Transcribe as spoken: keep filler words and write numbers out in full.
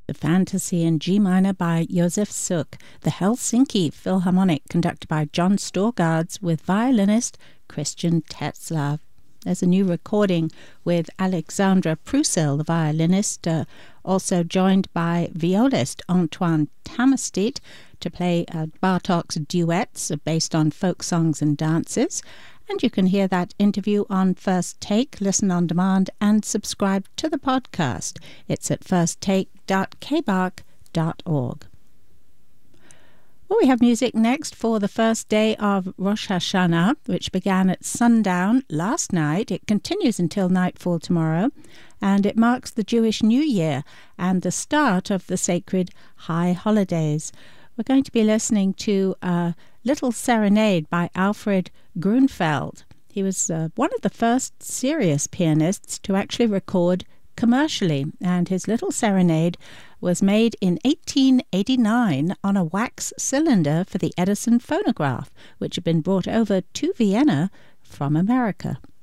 the Fantasy in G minor by Josef Suk, the Helsinki Philharmonic conducted by John Storgards with violinist Christian Tetzlaff. There's a new recording with Alexandra Prussel, the violinist, uh, also joined by violist Antoine Tamestit to play uh, Bartok's duets based on folk songs and dances. And you can hear that interview on First Take, listen on demand, and subscribe to the podcast. It's at first take dot k b a r c dot org. Well, we have music next for the first day of Rosh Hashanah, which began at sundown last night. It continues until nightfall tomorrow, and it marks the Jewish New Year and the start of the sacred high holidays. We're going to be listening to a little serenade by Alfred Grunfeld. He was uh, one of the first serious pianists to actually record commercially, and his little serenade was made in eighteen eighty-nine on a wax cylinder for the Edison phonograph, which had been brought over to Vienna from America.